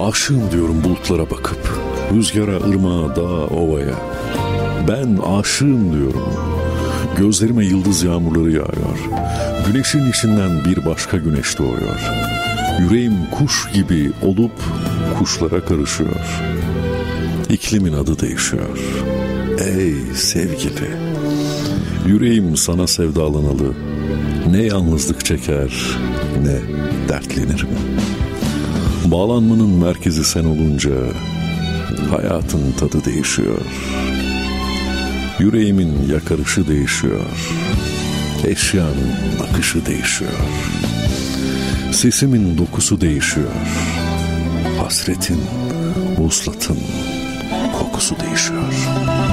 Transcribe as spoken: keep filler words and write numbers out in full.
Aşığım diyorum bulutlara bakıp, rüzgara, ırmağa, dağa, ovaya. Ben aşığım diyorum. Gözlerime yıldız yağmurları yağıyor. Güneşin içinden bir başka güneş doğuyor. Yüreğim kuş gibi olup kuşlara karışıyor. İklimin adı değişiyor. Ey sevgili, yüreğim sana sevdalanalı. Ne yalnızlık çeker, ne dertlenir mi? Bağlanmanın merkezi sen olunca hayatın tadı değişiyor. Yüreğimin yakarışı değişiyor. Eşyanın akışı değişiyor. Sesimin dokusu değişiyor. Hasretin, vuslatın kokusu değişiyor.